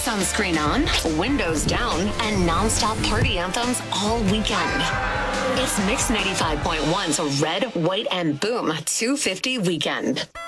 Sunscreen on, windows down, and non-stop party anthems all weekend. It's Mix 95.1's Red, White, and Boom 250 Weekend.